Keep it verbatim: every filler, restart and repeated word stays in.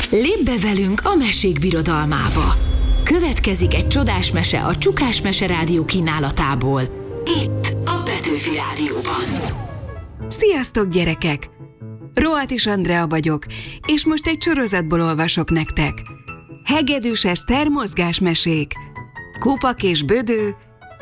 Lépj be velünk a mesék birodalmába! Következik egy csodás mese a Csukás Mese Rádió kínálatából. Itt a Petőfi Rádióban. Sziasztok, gyerekek! Rohatis Andrea vagyok, és most egy sorozatból olvasok nektek. Hegedűs Eszter mozgásmesék. Kupak és Bödő,